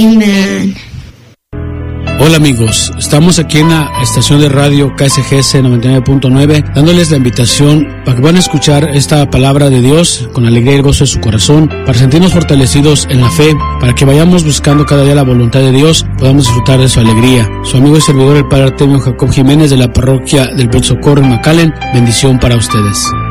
Amen. Hola amigos, estamos aquí en la estación de radio KSGS 99.9 dándoles la invitación para que van a escuchar esta palabra de Dios con alegría y el gozo de su corazón, para sentirnos fortalecidos en la fe, para que vayamos buscando cada día la voluntad de Dios, podamos disfrutar de su alegría. Su amigo y servidor el Padre Artemio Jacob Jiménez de la parroquia del Buen Socorro en McAllen, bendición para ustedes.